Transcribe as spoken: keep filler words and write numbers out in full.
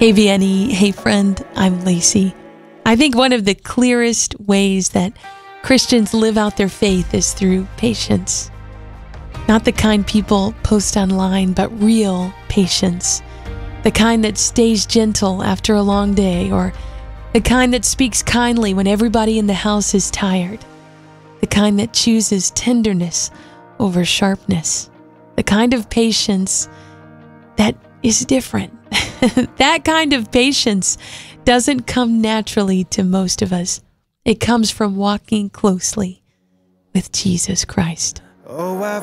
Hey, Vianney. Hey, friend. I'm Lacey. I think one of the clearest ways that Christians live out their faith is through patience. Not the kind people post online, but real patience. The kind that stays gentle after a long day, or the kind that speaks kindly when everybody in the house is tired. The kind that chooses tenderness over sharpness. The kind of patience that is different. That kind of patience doesn't come naturally to most of us. It comes from walking closely with Jesus Christ. Oh, I've